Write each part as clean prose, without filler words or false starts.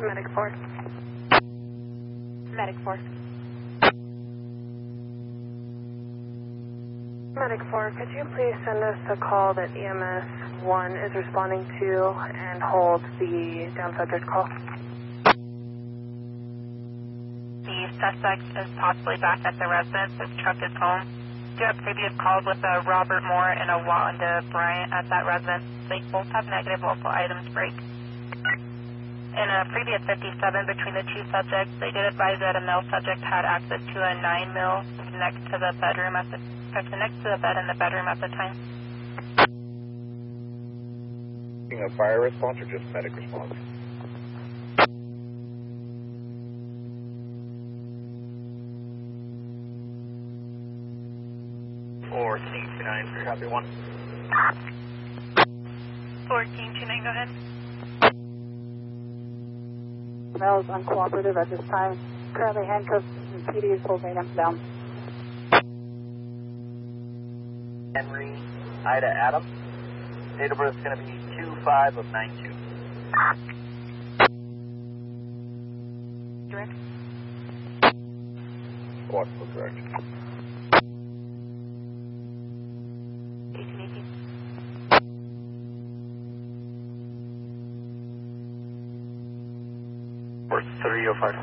Medic 4. Medic 4. Medic 4, could you please send us a call that EMS 1 is responding to and hold the down subject call? The suspect is possibly back at the residence. His truck is home. Do you have previous calls with a Robert Moore and a Wanda Bryant at that residence? They both have negative local items break. In a previous 57 between the two subjects, they did advise that a male subject had access to a 9mm next to the bedroom next to the bed in the bedroom at the time. A fire response or just medic response? Or King 29, copy 1. 1429, go ahead. Male is uncooperative at this time. Currently handcuffed and PD is holding him down. Henry Ida Adam. Date of birth is going to be 2/5/92. Direct. What's the correct? 1818. Or 305.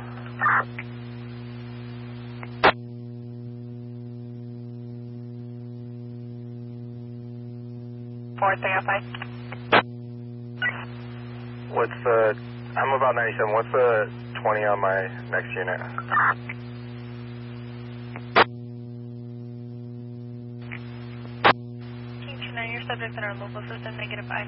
4305. What's the, I'm about 97, what's the 20 on my next unit? King 29, your subject's in our local system, negative 5.